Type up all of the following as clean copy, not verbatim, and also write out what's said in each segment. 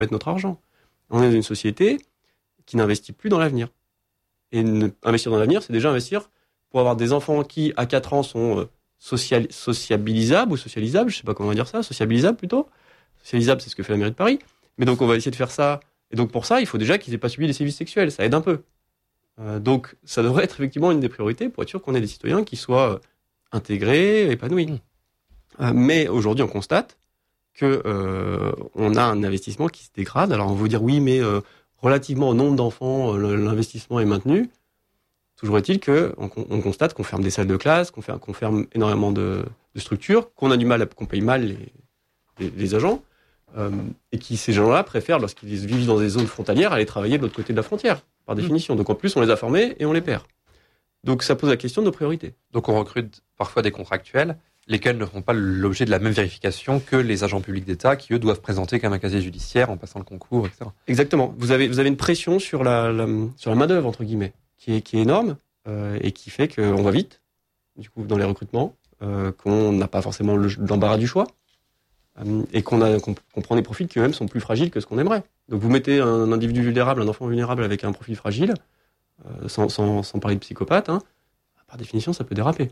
mettre notre argent. On est dans une société qui n'investit plus dans l'avenir. Et investir dans l'avenir, c'est déjà investir pour avoir des enfants qui, à 4 ans, sont sociabilisables ou socialisables, je sais pas comment on va dire ça, sociabilisables plutôt. Socialisables, c'est ce que fait la mairie de Paris. Mais donc, on va essayer de faire ça. Et donc, pour ça, il faut déjà qu'ils aient pas subi des sévices sexuels. Ça aide un peu. Donc, ça devrait être effectivement une des priorités pour être sûr qu'on ait des citoyens qui soient intégrés, épanouis. Mais aujourd'hui, on constate que on a un investissement qui se dégrade. Alors, on va vous dire oui, mais relativement au nombre d'enfants, l'investissement est maintenu. Toujours est-il qu'on constate qu'on ferme des salles de classe, qu'on ferme énormément de structures, qu'on a du mal, qu'on paye mal les agents, et qui, ces gens-là, préfèrent, lorsqu'ils vivent dans des zones frontalières, aller travailler de l'autre côté de la frontière, par définition. Donc en plus, on les a formés et on les perd. Donc ça pose la question de nos priorités. Donc on recrute parfois des contractuels, lesquels ne font pas l'objet de la même vérification que les agents publics d'État, qui eux doivent présenter comme un casier judiciaire en passant le concours, etc. Exactement. Vous avez une pression sur la main-d'œuvre, entre guillemets, qui est énorme, et qui fait qu'on va vite, du coup, dans les recrutements, qu'on n'a pas forcément l'embarras du choix, et qu'on prend des profils qui eux-mêmes sont plus fragiles que ce qu'on aimerait. Donc vous mettez un individu vulnérable, un enfant vulnérable avec un profil fragile, sans parler de psychopathe, par définition, ça peut déraper.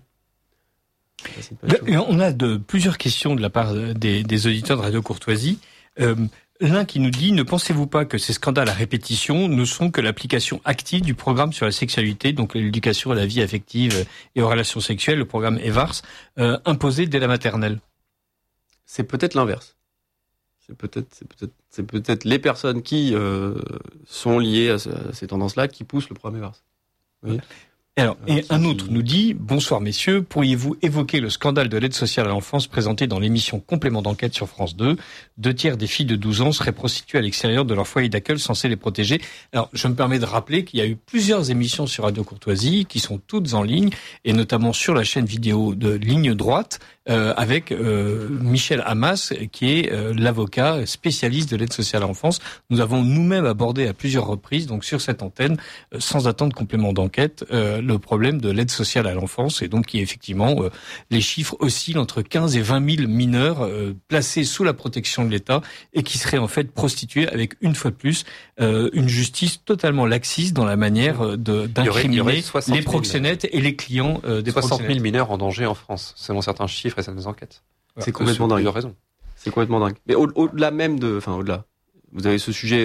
On a plusieurs questions de la part des auditeurs de Radio Courtoisie. L'un qui nous dit: ne pensez-vous pas que ces scandales à répétition ne sont que l'application active du programme sur la sexualité, donc l'éducation à la vie affective et aux relations sexuelles, le programme EVARS, imposé dès la maternelle? C'est peut-être l'inverse. C'est peut-être les personnes qui sont liées à ces tendances-là qui poussent le programme EVARS. Vous voyez ? Alors, et un autre nous dit: bonsoir messieurs, pourriez-vous évoquer le scandale de l'aide sociale à l'enfance présenté dans l'émission Complément d'enquête sur France 2 ? 2/3 des filles de 12 ans seraient prostituées à l'extérieur de leur foyer d'accueil censé les protéger. Alors, je me permets de rappeler qu'il y a eu plusieurs émissions sur Radio Courtoisie qui sont toutes en ligne, et notamment sur la chaîne vidéo de Ligne Droite, avec Michel Hamas, qui est l'avocat spécialiste de l'aide sociale à l'enfance. Nous avons nous-mêmes abordé à plusieurs reprises, donc sur cette antenne, sans attendre complément d'enquête, le problème de l'aide sociale à l'enfance, et donc qui effectivement, les chiffres oscillent entre 15 et 20 000 mineurs placés sous la protection de l'État et qui seraient en fait prostitués, avec une fois de plus une justice totalement laxiste dans la manière d'incriminer les proxénètes et les clients des 60 000 mineurs en danger en France, selon certains chiffres et certaines enquêtes. C'est complètement dingue. Il a raison. C'est complètement dingue. Mais au-delà même au-delà, vous avez ce sujet,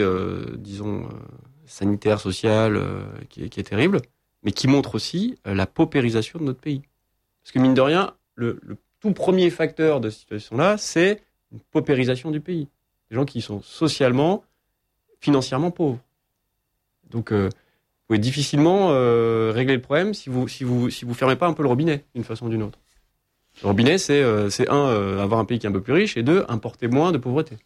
sanitaire, social, qui est terrible, mais qui montre aussi la paupérisation de notre pays. Parce que mine de rien, le tout premier facteur de cette situation-là, c'est une paupérisation du pays. Des gens qui sont socialement, financièrement pauvres. Donc, vous pouvez difficilement régler le problème si vous fermez pas un peu le robinet, d'une façon ou d'une autre. Le robinet, c'est avoir un pays qui est un peu plus riche, et 2, importer moins de pauvreté.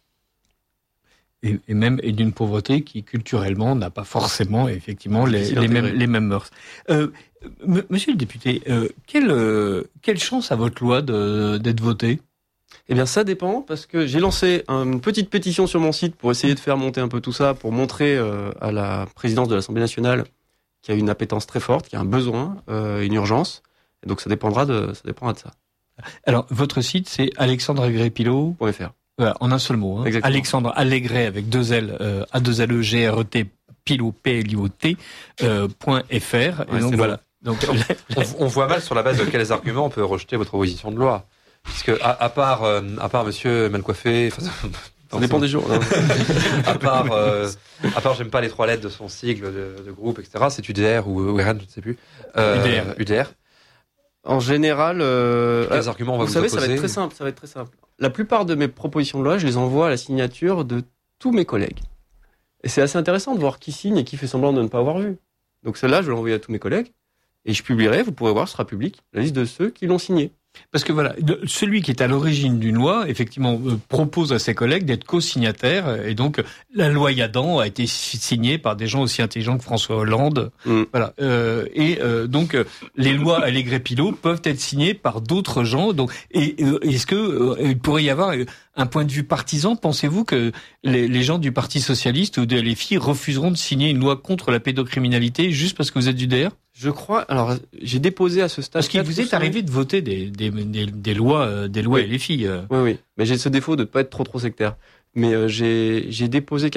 Et d'une pauvreté qui, culturellement, n'a pas forcément, effectivement, les mêmes mœurs. Monsieur le député, quelle chance a votre loi d'être votée ? Eh bien, ça dépend, parce que j'ai lancé une petite pétition sur mon site pour essayer de faire monter un peu tout ça, pour montrer à la présidence de l'Assemblée nationale qu'il y a une appétence très forte, qu'il y a un besoin, une urgence. Et donc, ça dépendra de ça. Alors, votre site, c'est alexandregrépilo.fr. Voilà, en un seul mot. Alexandre Allégret avec 2 L, A2LEGRET, Pilot, PLIOT, .fr. Et donc voilà. Donc, on voit mal sur la base de quels arguments on peut rejeter votre proposition de loi. Puisque, à part monsieur mal coiffé, ça dépend des jours. à part j'aime pas les 3 lettres de son sigle de groupe, etc. C'est UDR ou RN, je ne sais plus. UDR. En général, quels arguments on va vous opposer ? Ça va être très simple. La plupart de mes propositions de loi, je les envoie à la signature de tous mes collègues. Et c'est assez intéressant de voir qui signe et qui fait semblant de ne pas avoir vu. Donc celle-là, je vais l'envoyer à tous mes collègues. Et je publierai, vous pourrez voir, ce sera public, la liste de ceux qui l'ont signé. Parce que voilà, celui qui est à l'origine d'une loi, effectivement, propose à ses collègues d'être co-signataires. Et donc, la loi Yadan a été signée par des gens aussi intelligents que François Hollande. Voilà. Donc, les lois Allégret-Pilot peuvent être signées par d'autres gens. Donc, est-ce que il pourrait y avoir un point de vue partisan? Pensez-vous que les gens du Parti socialiste ou de LFI refuseront de signer une loi contre la pédocriminalité juste parce que vous êtes du DR? Je crois. Alors, j'ai déposé à ce stade. Parce qu'il vous est arrivé de voter des lois LFI. Oui. Mais j'ai ce défaut de ne pas être trop sectaire. Mais j'ai déposé